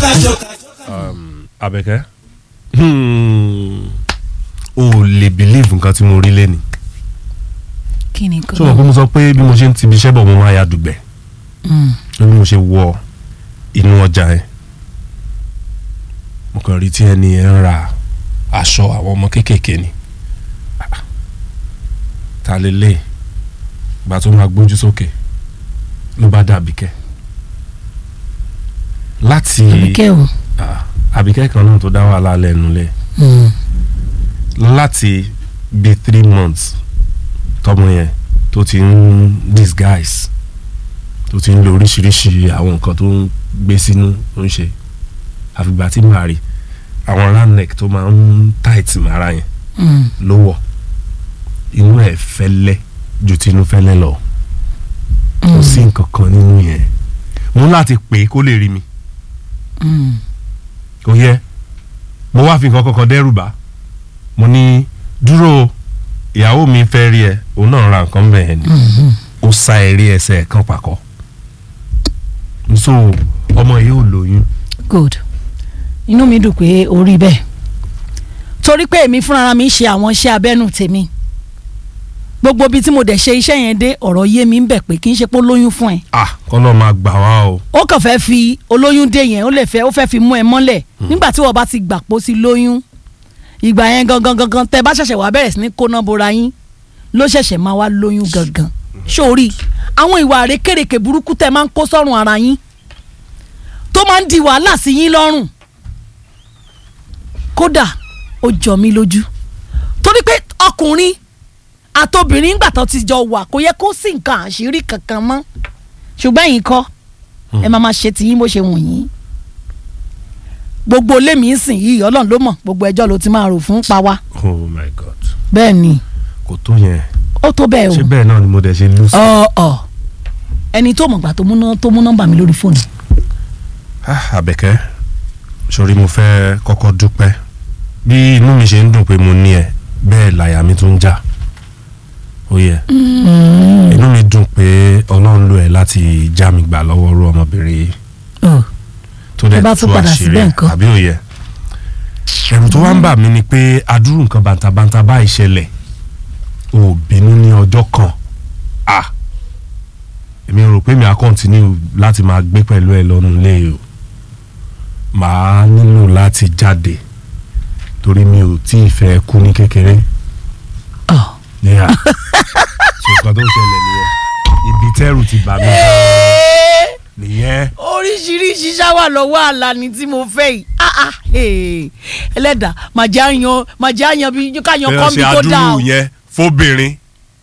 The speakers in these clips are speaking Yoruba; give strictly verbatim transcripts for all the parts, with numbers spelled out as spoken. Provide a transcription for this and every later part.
Àbẹ̀kẹ́ o lè believe nǹkan tí mo rí lẹ́ni. kí ni kò. sọ wọn pé mo sọ pé bí mo ṣe ń ti ibi iṣẹ́ bọ̀ mo máa ya dùgbẹ́. bí mo ṣe wọ inú ọjà yẹn mo kàn rí tí ẹni yẹn ń ra aṣọ àwọn ọmọ kéékèèké ni. ta lè lè ìgbà tó máa gbójú sókè ló bá dà Àbíkẹ́. láti Àbíkẹ́ o. Àbíkẹ́ kan náà tó dá wàhálà lẹ́nu lẹ̀. láti bí three months tọmọ yẹn tó ti ń disguise tó ti ń lo oríṣiríṣi àwọn nǹkan tó ń gbé sínú tó ń ṣe àfìgbà tí màá rí àwọn round neck tó máa ń tight mara yẹn ló wọ̀ inú ẹ̀ fẹ́lẹ́ ju tinú fẹ́lẹ́ lọ kò sí nǹkan kan nínú yẹn mo láti pè é kó lè rí mi kò yẹ mo wá fi nǹkan kankan dẹ́rù bá mo ní dúró ìyàwó mi fẹ́ rí ẹ òun náà ra nǹkan bẹ́ẹ̀ ni ó sa ẹ̀rí ẹsẹ̀ kan pàkọ́ so ọmọ yìí ò lóyún. good inú mi dùn pé o rí bẹ́ẹ̀ torí pé èmi fúnra mi ṣe àwọn iṣẹ́ abẹ́nú tèmi gbogbo bíi tí mo dẹ̀ ṣe iṣẹ́ yẹn dé ọ̀rọ̀ yé mi ń bẹ̀ pé kì í ṣe pé ó lóyún fún ẹ. ah kọ́nà máa gbà wá o. ó kàn fẹ́ fi olóyún dé yẹn ó lè fẹ́ ó fẹ́ fi mú ẹ mọ́lẹ̀ nígbà tí wọ́n bá ti gbà pọ̀ sí lóyún ìgbà yẹn gangan gangan tẹ bá ṣẹ̀ṣẹ̀ wá bẹ̀rẹ̀ sí ní kóná bora yín ló ṣẹ̀ṣẹ̀ máa wá lóyún gangan sórí àwọn ìwà àrékèrèké burúkú tẹ máa ń kó sọ́rùn ara yín tó máa ń di wàhálà sí yín lọ́rùn kódà ó jọ mí lójú torí pé ọkùnrin àtobìnrin ńgbà tó ti jọ wà kò yẹ kó sí nǹkan àṣírí kankan mọ́ ṣùgbọ́n ẹ̀yin kọ́ ẹ máa máa ṣe tiyín bó ṣe wù yín gbogbo lémi ń sìn yìí ọlọ́run ló mọ̀ gbogbo ẹjọ́ ló ti máa rò fún pa wá. oh my god. bẹ́ẹ̀ ni. kò tó yẹn. ó tó bẹ́ẹ̀ o. ṣé bẹ́ẹ̀ náà ni mo dẹ̀ ṣe lù sí. ọ ọ ẹni tó mọ̀ gbà tó mú nọ́mbà mi lórí fóònù. Àbẹ̀kẹ́ sori mo fẹ́ kọ́kọ́ dúpẹ́ bí inú mi ṣe ń dùn pé mo ní ẹ bẹ́ẹ̀ làyà mi tún ń jà ó yẹ inú mi dùn pé ọlọ́run lò ẹ́ láti já mi gbà lọ́wọ́ rú ọmọbìnrin yìí tó dẹ̀ tú àṣírí àbí ó yẹ ẹ̀rù tó wá ń bà mí ni pé adúrú nǹkan bàǹtàbàǹtà bá ìṣẹ̀lẹ̀ ò bínú ní ọjọ́ kan ah èmi rò pé mi á kọ́ntínú láti máa gbé pẹ̀lú ẹ lọ́nu ilé o màá nílò láti jáde torí mi ò tí ì fẹ́ kú ní kékeré. níyà ṣùgbọ́n tó ń ṣẹlẹ̀ nìyẹn ibi tẹ́rù ti bà mí nìyẹn. oríṣiríṣi ṣáwà lọ́wọ́ àlàní tí mo fẹ́ yìí ẹlẹ́dàá màjá yan màjá yan bí ká yan kọ́ mi tó dáa o. bẹ́ẹ̀ ṣe àdúrú yẹn fóbìnrin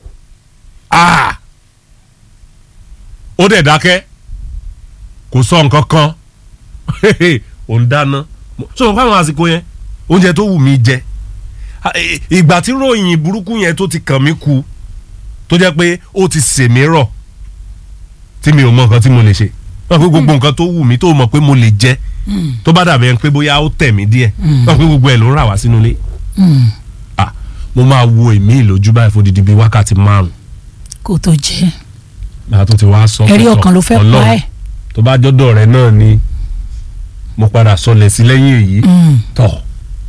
ó dẹ̀ dákẹ́ kò sọ nǹkan kan ò ń dáná sọ fún àwọn àsìkò yẹn oúnjẹ tó wù mí jẹ ìgbà tí ròyìn burúkú yẹn tó ti kàn mí ku tó jẹ́ pé ó ti sè mí rọ̀ tí mi ò mọ nǹkan tí mo lè ṣe wọ́n pé gbogbo nǹkan tó wù mí tó mọ̀ pé mo lè jẹ tó bá dàbí ẹni pé bóyá ó tẹ̀ mí díẹ̀ wọ́n pé gbogbo ẹ̀ ló ń rà wá sínú ilé mo máa wo èmi ìlójú báyìí fún dídí bíi wákàtí márùn. kò tó jẹ́ náà tó ti wá sọ ẹ̀rí ọkàn ló fẹ́ pa ẹ̀. tó bá jọ́dọ̀ rẹ̀ náà ni mo padà sọlẹ̀ sí lẹ́yìn èyí tọ̀.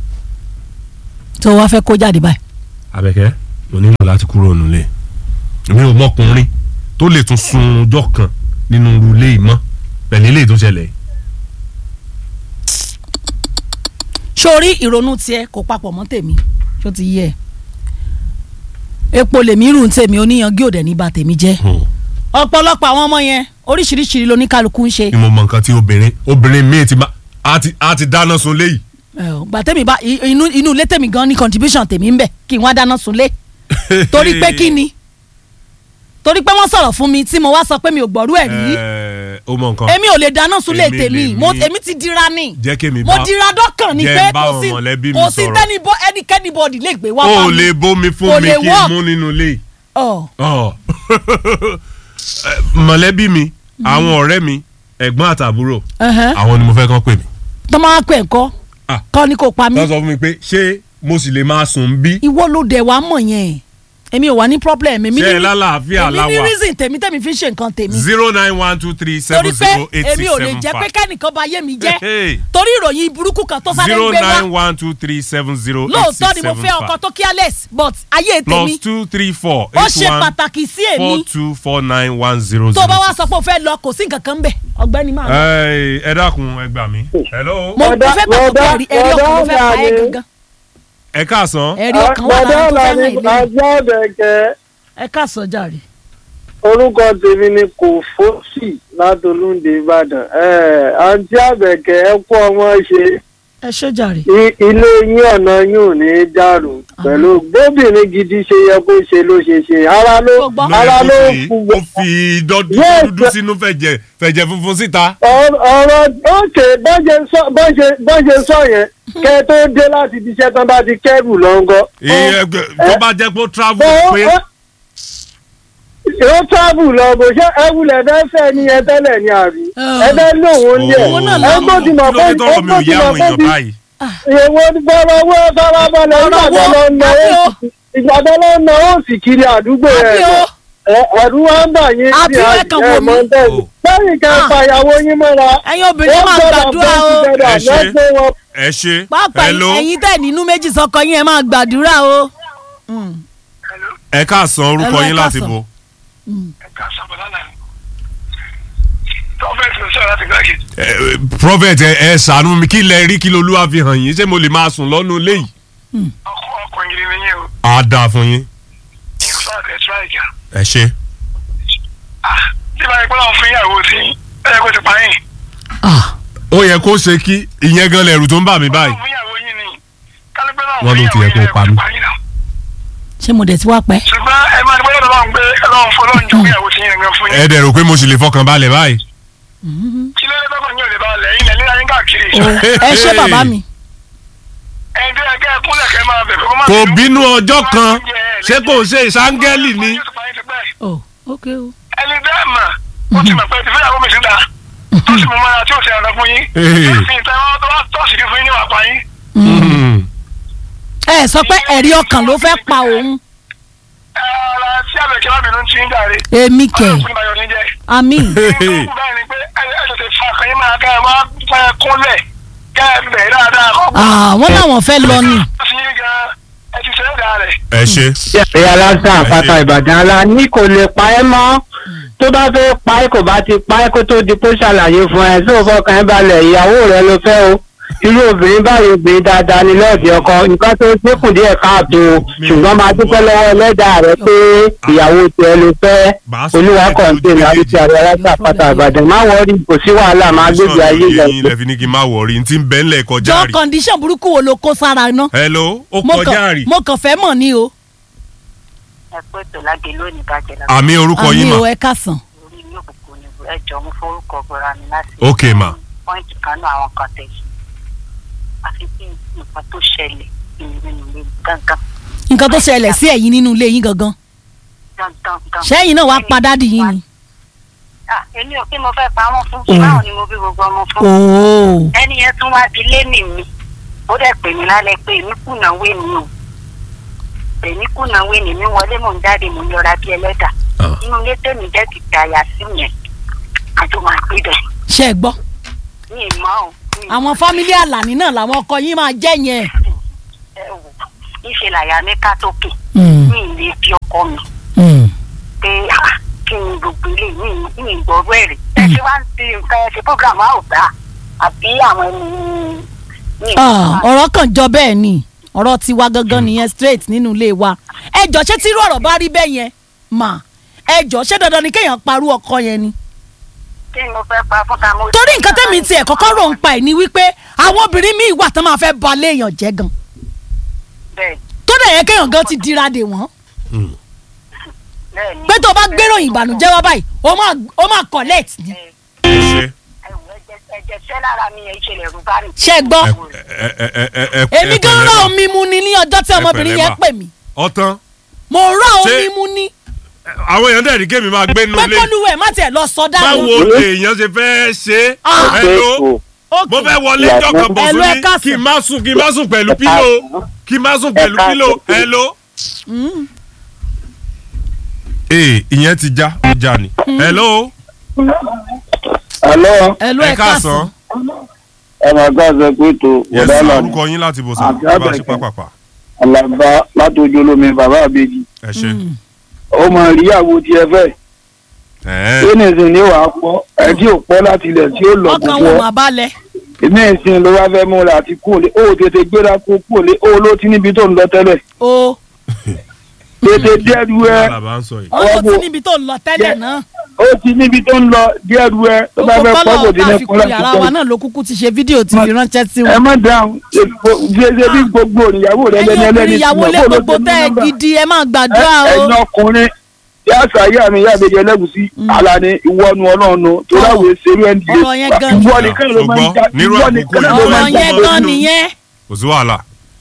tó wá fẹ́ kó jáde báyìí. Àbẹ̀kẹ́ mo nílò láti kúrò nílé mi ò mọkùnrin tó lè tún sun ọjọ́ kan nínú ilé ìmọ̀ pẹ̀lú ilé tó ṣẹlẹ̀. sórí ìrònú tiẹ̀ kò papọ̀ mọ́ tèmi tó ti yẹ epo lèmi rùn tèmi oníyanjú òdẹ ní bà tèmi jẹ́ ọ̀pọ̀lọpọ̀ àwọn ọmọ yẹn oríṣiríṣi lóníkálukú ń ṣe. ni mo mọ nǹkan tí obìnrin obìnrin míì ti máa a ti dáná sun léyìí. gbà tèmi bá inú inú ilé tèmi gan ni contribution tèmi ń bẹ kí n wá dáná sun lé torí pé kí ni torí pé wọ́n sọ̀rọ̀ fún mi tí mo wá sọ pé mi ò gbọ́rú ẹ̀ rí ó mọ nǹkan èmi ò lè dáná sun lé tèmi èmi ti dira ni jẹ́ kí mi bá mo dira dọ́kàn ni pé kò sí kò sí ẹnikẹ́ni bọ́ọ̀dì lè gbé wá bá mi. o lè bomi fún mi kí n mú nínú ilé. mọ̀lẹ́bí mi àwọn ọ̀rẹ́ mi ẹ̀gbọ́n àtàbúrò àwọn ni mo fẹ́ kàn pè mí. tó máa pè ńkọ́ kọ́ ni kò pa mí. tó sọ fún mi pé ṣé mo sì lè máa sùn bí. ìwọ ló dẹ̀ wá mọ̀ yẹn èmi ò wà ní problem èmi ṣe lálàáfíà èmi láwà ní reason tèmi tèmi fi ṣe nǹkan tèmi. zero nine one two three seven zero eight six seven five. torí pé èmi ò lè jẹ́ pé kẹ́nìkan bá yé mi jẹ́ torí ìròyìn burúkú kan tó sáré gbé wá. zero nine one two three seven zero eight six seven five. lóòótọ́ ni mo fẹ́ ọkọ tó careless but ayé tèmi. plus two three four ó eight ṣe one pàtàkì sí èmi. four two four nine one zero zero. tó bá wá sọ pé o fẹ́ lọ kò sí nǹkan kan bẹ̀ ọ̀gbẹ́ni máa lọ. ẹ dákun ẹ gbà mí. hello. mo fẹ́ gbàgbọ́ pé ẹ̀rí ọkàn mo fẹ́ pa ẹ́ gangan. ẹ káàsán. ẹ̀rí ọkàn wà lára tó fẹ́ ràn ilé. ọjọ́ bẹ̀kẹ́. ẹ káàsán jàre. orúkọ tèmi ni kò fọ́sì látolúndé ìbàdàn àǹtí àbẹ̀kẹ́ ẹ kú ọmọ ṣe. ẹ ṣé jàre. ilé yín ọ̀nà yín ò ní í dàrú pẹ̀lú gbóbìnrin gidi ṣe yẹ kó ṣe ló ṣe ṣe ara ló ara ló kú. ó fi dúdú sínú fẹ̀jẹ̀ fẹ̀jẹ̀ funfun síta. ọ̀rọ̀ òkè bọ́ṣe sọ yẹn kẹ́ tó dé láti iṣẹ́ tán bá ti kẹ́rù lọ́ngọ́. tó bá jẹ́ pé ó travel pé. ó travel lọ bó ṣe ẹwùlẹ̀ fẹ́ fẹ́ ni ẹ tẹ́lẹ̀ ni àbí ẹ fẹ́ lóun ní ẹ̀ ẹ tó ti mọ̀ pé ẹ tó ti mọ̀ pé ti èwo fọlọ owó fọlọ́bọlẹ̀ ìgbàdàn lọ nà ó ìgbàdàn lọ nà ó sì kiri àdúgbò rẹ̀ ẹ̀rú wa ń bà yín sí ẹ̀ mọ́tẹ́ẹ̀lì lẹ́yìn kẹ́ ẹ fàyàwó yín mọ́ra ẹ̀yin obìnrin máa gbàdúrà o ẹ ṣe pápá ẹ̀yin tẹ̀ nínú méjì sọkọ yín ẹ máa gbàdúrà o. ẹ káàsán orúkọ yín láti bo. ẹ káàsán bọ̀dá náà prophet ló sọ̀rọ̀ láti gbàgede. prophet ẹ ṣàánú mi kí lẹ rí kí lolúwa fi hàn yín ṣé mo lè máa sùn lọ́nu ilé yìí. ọkùnrin gidi ni yín o. á dáa fún yín. ìfúnná ẹ̀ tíra ìjà. ẹ ṣe. tí báyìí pé láwọn fún ìyàwó tí ẹ yẹ kó ti pa yín. ó yẹ kó ṣe kí ìyẹn gan lẹ̀rù tó ń bà mí báyìí. wọ́n ló ti yẹ kó pa mí. ṣé mo dẹ̀ ti wá pẹ́. ṣùgbọ́n ẹ máa ní bọ́lá lọ́wọ́ ń gbé ọlọ́run fún ọlọ́run ju ìyàwó tí yẹn gan fún yín. ẹ dẹ̀ rò pé mo sì lè fọkàn balẹ̀ báyìí. kí ló dé tọ́kọ̀ yín ò lè balẹ̀ yín lẹ́yìn láyé káàkiri. ẹ ṣé bàbá mi. ẹ ń tẹ́ ẹ kẹ́ ẹ kúnlẹ̀ kẹ́ máa bẹ̀ kó má kò bínú ọjọ́ kan ṣé kò ṣe ìsángẹ́lì ni. ẹni bẹ́ẹ̀ mà ó ti mọ̀ pé ti fẹ́yàwó mi sí dáa tó sì mú mọ́ra tí ò ṣe ọ̀nà fún yín fi ìtẹ́wọ́ tó wá tọ́sí fún yín ní wàá pa yín. ẹ sọ pé ẹ̀rí ọkàn ló fẹ́ pa òun. ẹ ọ̀la tí àbẹ̀kẹ́ wà mí ló ń ti ń jàre. èmi kẹ̀ àmín. bẹ́ẹ̀ ni pé ẹ tètè fa àkànyìn máa kẹ́ ẹ wá fẹ́ kúnlẹ̀ kẹ́ ẹ bẹ̀ dáadáa kọ́. àwọn làwọn fẹ́ lọ ni. ẹ ti ṣe é dáa rẹ̀. ẹ ṣe. ìyá lásán àpáta ìbàdàn ala ní kò lè pa ẹ́ mọ́ tó bá fẹ́ pa ẹ́ kò bá ti pa ẹ́ kó tó di pé ṣàlàyé fún ẹ tó fọkàn ẹ́ balẹ̀ ìyàwó rẹ ló fẹ́ o irú obìnrin báyìí obìnrin dáadáa ni lọ́ọ̀dì ọkọ nǹkan tó dínkù díẹ̀ káàtó ṣùgbọ́n máa dúpẹ́ lọ́wọ́ ẹlẹ́dàá rẹ pé ìyàwó tiẹ̀ ló fẹ́ olúwa kọ̀ǹtẹ̀ ní àbíkí àrẹ aláṣà àpáta ìbàdàn má wọrí kò sí wàhálà máa gbégbé ayé ìyá ìyẹn ilẹ̀ fi ní kí n má wọrí n ti ń bẹ́ ńlẹ̀ kọjá rí. jọ kọ́ndíṣọ̀n burúkú wo ló kó sára ná. hello ó kọjá rí. mo kàn fẹ́ mọ̀ ní o. ẹ pé tó lágé lónìí bàjẹ́ lára. àmì orúkọ yín mà. àmì o ẹ kásán. orí mi ò kúkú ni ẹ jọ mú forúkọ bọra mi láti. ok ma. pọ́ìntì kan náà àwọn kan tẹ̀ àfi bí nǹkan tó ṣẹlẹ̀ nínú ilé gángan. nǹkan tó ṣẹlẹ̀ sí ẹ̀yin nínú ilé yín gangan. gángan gan. ṣẹ́yìn náà wàá pa dádì yín ni. èmi ò pé mo fẹ́ pa wọ́n fún báwo ni mo bí gbogbo ọmọ fún. ẹni yẹn tún wá di lémi mi ó dẹ̀ pè mí lálẹ́ pé èmi kùnà wé mi o èmi kùnà wé mi mi wọlé mò ń jáde mò ń yọra bí ẹlẹ́dà inú ilé tèmi jẹ́ ti gbàyà sí yẹn àjọ máa gbé bẹ̀. ṣé ẹ gbọ́. mi ì mọ̀ o. àwọn fámílì àlàní náà làwọn ọkọ yín máa jẹ́ yẹn. ẹ wò níṣẹ́ làyà mi ká tókè mi ì lè bí ọkọ mi pé kí ni gbogbo ilé mi mi ì gbọ́rọ̀ ẹ̀rí. ẹ ṣe wá ń ti nǹkan ẹ ṣe program a ò gbà àbí àwọn ẹni. ọ̀rọ̀ kan jọ bẹ́ẹ̀ ni ọ̀rọ̀ tiwa gangan nìyẹn straight nínú ilé wa ẹ jọ ṣé tírú ọ̀rọ̀ bá rí bẹ́ẹ̀ yẹn mà ẹ jọ ṣé dandan ni kéèyàn parú ọkọ yẹn ni. kí ni mo fẹ́ pa fún ta mo. torí nǹkan tẹ́mi tiẹ̀ kọ́kọ́ rò ń pa ẹ̀ ni wípé àwọn obìnrin míì wà tán máa fẹ́ ba léèyàn jẹ́ gan. bẹ́ẹ̀. tó dẹ̀ yẹ kéèyàn gan ti dira dè wọ́n. bẹ́ẹ̀ ni. pé tó bá gbérò ìbànújẹ́ wá báyìí ó máa ó máa collect ni. ẹ̀jẹ̀ ṣẹ́ lára mi ẹ̀ ṣẹlẹ̀ rú bá mi. ṣé gbọ́ èmi gan rọ omi mu ni ní ọjọ́ tí ọmọbìnrin yẹn pè mí. ọ̀tán. mo rọ omi mu ni. àwọn èèyàn dẹ̀ ní kémi máa gbé nínú ilé. pẹ́pẹ́lúwẹ̀ má tiẹ̀ lọ sọ dáhùn. báwo èèyàn ṣe fẹ́ ṣe é. hello mo fẹ́ wọlé jọ̀kan bọ̀ sún ní kí n má sùn kí n má sùn pẹ̀lú pílò kí n má sùn pẹ̀lú pílò hello. ee ìyẹn ti já ó já ni. hello. hello. hello ẹ káàsán. ẹ máa gbàgbé pé tó yẹsà orúkọ yín láti bọ̀ sọ bá a ṣe pápápá. alaba láti ojú olómi bàbá àbèjì. ẹ ṣe. ó máa rí àwo tí ẹ fẹ́. ó ní ìsìn ní wàá pọ̀ ẹ tí ò pọ̀ láti ilẹ̀ tí ó lọ ọkàn gbogbo wọn ọ. máa balẹ̀. ìmí ìsìn ló wá fẹ́ múra àti kúòlé ó tètè gbéra kó kúòlé ó ló ti níbi tó ń lọ tẹ́lẹ̀. o tètè dẹ́rù ẹ. bàbá ń sọ yìí. ó ti níbi tó ń lọ tẹ́lẹ̀ náà. ó ti níbi tó ń lọ dẹ́rù ẹ tó bá fẹ́ pọ́ kò dín ní kúnlẹ̀ yàrá wa náà ló kúkú ti ṣe fídíò tí fi ránṣẹ́ sí ẹ wọn. má dáhùn ṣe ṣe bí gbogbo ìyàwó rẹ lẹ́ni ẹlẹ́ni ìyàwó lé gbogbo tẹ́ ẹ gidi ẹ máa gbàdúrà o. ẹ̀yin ọkùnrin yàtọ̀ ayé àmì ìyá àbẹ̀jẹ̀ ẹlẹ́gùsí Àlàní ìwọ́nu ọlọ́run tó láwùjọ ṣerú ẹni dìde ọ̀rọ̀ yẹn gan ìwọ nìkan ló máa ń já ìwọ nìkan ló máa ọ̀rọ̀ ń já yẹn gan nìyẹn. kò sí wàhálà.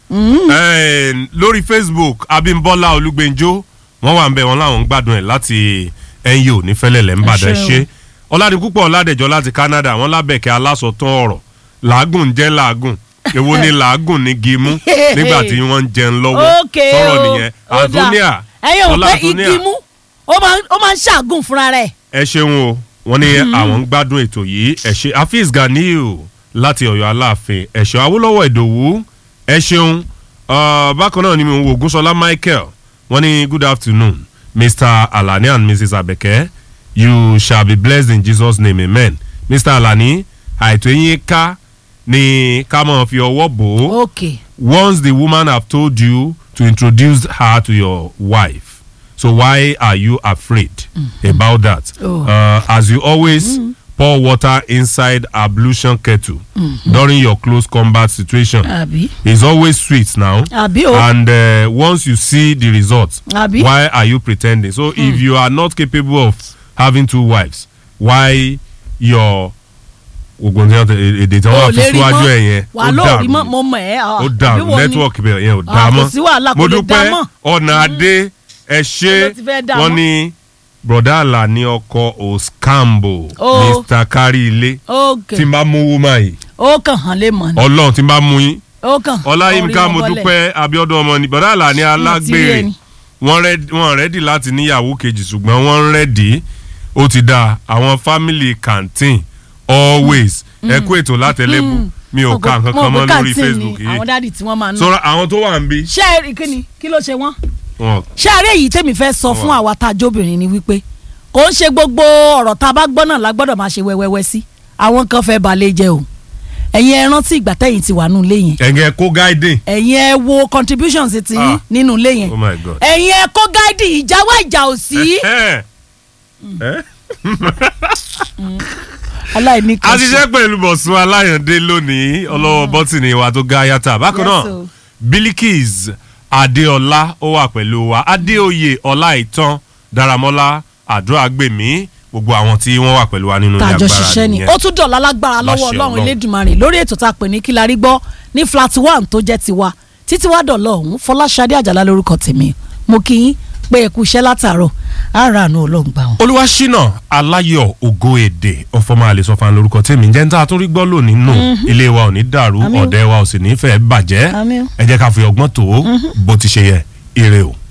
lórí Facebook Abímbọ́lá Olúgbẹ́njọ́ wọ́n wà ń bẹ̀ wọ́n láwọn ń gbádùn ẹ̀ láti ẹ̀yọ́ nífẹ̀lẹ́lẹ̀ ń bàdàn ṣe Ọládipúpọ̀ Ọládẹ̀jọ́ láti Canada wọ́n lábẹ̀kẹ́ alásọ̀tán ọ̀rọ̀ làágùn jẹ́ làágùn èwo ni làágùn ní gímú nígbà tí wọ́n ń jẹun lọ́wọ́ sọ̀rọ̀ nìyẹn Antonia Ọlá Antonia ó máa ń ṣàgùn fúnra rẹ̀. ẹ ṣeun o wọ́n ní àwọn ń gbádùn ètò yìí ẹ ṣe Hafiz Ganiu láti Ọ̀yọ́ Aláàfin ẹ ṣeun Awólọ́wọ̀ Ìdòwú ẹ ṣeun bákan náà ni mo wo Ògúnṣọlá Michael wọ́n ní good afternoon Mister Alani and Missus Abeke you shall be blessed in Jesus name amen. Mister Alani àìtó eyín ká ni ká máa fi ọwọ́ bò ó. okay. Once the woman have told you to introduce her to your wife, so why are you afraid mm-hmm. about that? Oh. Uh, as you always mm-hmm. pour water inside ablution kettle mm-hmm. during your close combat situation. Abi. It's always sweet now. Abi, oh. And uh, once you see the results, Abi. why are you pretending? So mm. if you are not capable of having two wives, why your èdè tí wọn fi síwájú ẹ yẹn ó dàrú network bẹ yẹn ò dá mọ́ mo dúpẹ́ ọ̀nà adé ẹ ṣe wọ́n ní broda Alani ọkọ Oskambo Mister Káríilé tí n bá mú wúmá yìí ó kàn hàn lè mọ̀ ní Ọlọ́run tí n bá mú yín Ọláyínká mo dúpẹ́ Abíọ́dún ọmọ ní broda Alani alágbèrè wọ́n rẹ́dì láti níyàwó kejì ṣùgbọ́n wọ́n rẹ́dì ó ti dá àwọn family canteen always ẹ kú ètò látẹlẹbù mi ò ka nǹkan kan mọ́ lórí Facebook yìí àwọn dáàdì tí wọ́n máa ń sọ àwọn tó wà ń bí. ṣé kíni kí ló ṣe wọ́n. ṣé àárẹ̀ yìí tèmi fẹ́ sọ fún àwa tá a jóbìnrin ni wípé kò ń ṣe gbogbo ọ̀rọ̀ tá a bá gbọ́ náà la gbọ́dọ̀ máa ṣe wẹ́wẹ́wẹ́ sí àwọn kan fẹ́ balẹ̀ jẹ́ o ẹ̀yin ẹ rántí ìgbà tẹ́yìn ti wà nínú ilé yẹn. ẹ̀yin ẹ kó guiding. ẹ̀yin ẹ wo contributions ti nínú ilé yẹn. oh my God. ẹ̀yin ẹ kó guiding ìjà wá ìjà ò sí. aláìní kan a ti ṣe pẹ̀lú Bọ̀sún Aláyàndé lónìí ọlọ́wọ́ bọ́tìnì wa tó ga yàtà bákan náà Bilikis Adéọlá ó wà pẹ̀lú wa Adéoyè Ọláìtàn Dáramọ́lá Àdúràgbèmí gbogbo àwọn tí wọ́n wà pẹ̀lú wa nínú ilé agbára nìyẹn. ó tún dọ̀la lágbára lọ́wọ́ Ọlọ́run Elédùmarè lórí ètò tá a pè ní kí la rí gbọ́ ní flat one tó jẹ́ tiwa títí wá dọ̀lọ́ ọ̀hún Fọláṣadé Àjàlá lórúkọ tèmi mo kí yín pé ẹ kú iṣẹ́ látàárọ̀ ara àánú Ọlọ́run gbà wọn. Olúwaṣínà Aláyọ̀ Ògo Èdè ọ̀fọ̀mọ́ àlesọ̀fà lórúkọ tèmi jẹ́ ń tá a tún rí gbọ́ lónìí nù ilé wa ò ní dàrú ọ̀dẹ̀ wa ò sì ní fẹ́ bàjẹ́ ẹ jẹ́ ká fi ọgbọ́n tó bó ti ṣe yẹ ire o.